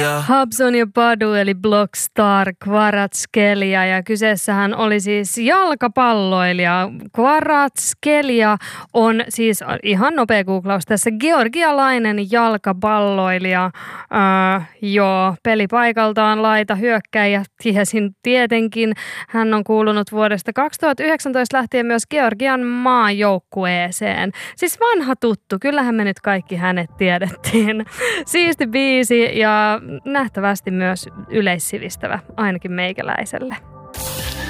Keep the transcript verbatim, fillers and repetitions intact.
Hobson ja Badu eli Blockstar Kvaratskhelia ja kyseessähän oli siis jalkapalloilija. Kvaratskhelia on siis ihan nopea googlaus tässä georgialainen jalkapalloilija. Äh, joo, pelipaikaltaan laita hyökkäjä tiesin tietenkin. Hän on kuulunut vuodesta kaksituhattayhdeksäntoista lähtien myös Georgian maajoukkueeseen. Siis vanha tuttu, kyllähän me nyt kaikki hänet tiedettiin. Siisti biisi ja nähtävästi myös yleissivistävä, ainakin meikäläiselle.